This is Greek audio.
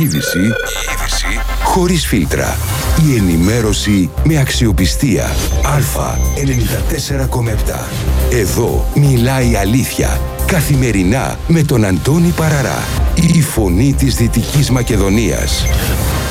είδηση χωρίς φίλτρα. Η ενημέρωση με αξιοπιστία. Α, 94,7. Εδώ μιλάει η αλήθεια. Καθημερινά με τον Αντώνη Παραρά. Η φωνή της Δυτικής Μακεδονίας.